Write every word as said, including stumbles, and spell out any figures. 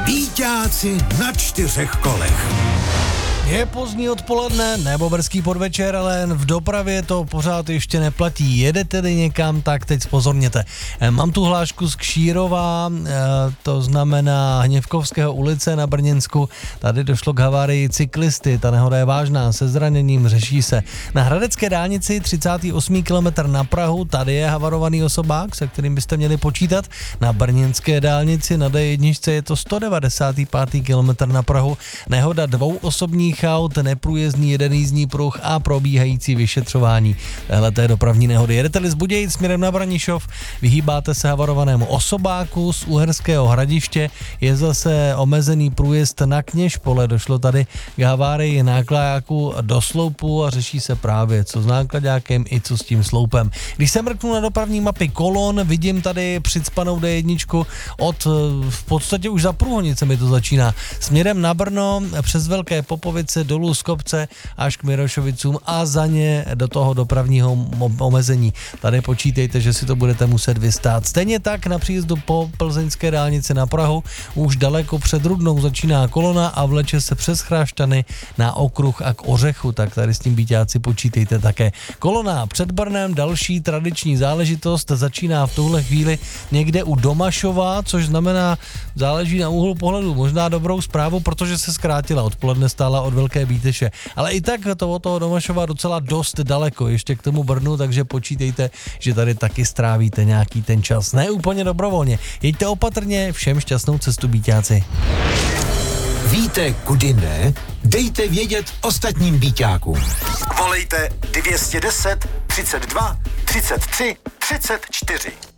Býťáci na čtyřech kolech. Je pozdní odpoledne nebo brzký podvečer, ale v dopravě to pořád ještě neplatí. Jedete někam, tak teď spozorněte. Mám tu hlášku z Kšírova, to znamená Hněvkovského ulice na Brněnsku. Tady došlo k havárii cyklisty, ta nehoda je vážná, se zraněním, řeší se. Na hradecké dálnici třicátý osmý kilometr na Prahu, tady je havarovaný osobák, se kterým byste měli počítat. Na brněnské dálnici na D jedna je to sto devadesátý pátý kilometr na Prahu. Nehoda dvou osobních aut, neprůjezdný jeden jízdní pruh a probíhající vyšetřování téhleté dopravní nehody. Jedete-li z Budějic směrem na Branišov, vyhýbáte se havarovanému osobáku z Uherského Hradiště, je zase omezený průjezd na Kněžpole, došlo tady k havárii nákladáku do sloupu a řeší se právě co s nákladákem i co s tím sloupem. Když se mrknu na dopravní mapy kolon, vidím tady přicpanou D jedna od v podstatě už za Průhonice mi to začíná. Směrem na Brno přes Velké Popovice dolů z kopce až k Mirošovicům a za ně do toho dopravního omezení. Tady počítejte, že si to budete muset vystát. Stejně tak na příjezdu po plzeňské dálnici na Prahu už daleko před Rudnou začíná kolona a vleče se přes Chráštany na okruh a k Ořechu, tak tady s tím býťáci počítejte také. Kolona před Brnem, další tradiční záležitost, začíná v tuhle chvíli někde u Domašova, což znamená, záleží na úhlu pohledu, možná dobrou zprávu, protože se zkrátila, odpoledne stála od Velké Bíteše. Ale i tak to od toho Domašova docela dost daleko, ještě k tomu Brnu, takže počítejte, že tady taky strávíte nějaký ten čas. Ne úplně dobrovolně. Jeďte opatrně, všem šťastnou cestu, býťáci. Víte, kudy ne? Dejte vědět ostatním býťákům. Volejte dvě stě deset, třicet dva, třicet tři, třicet čtyři.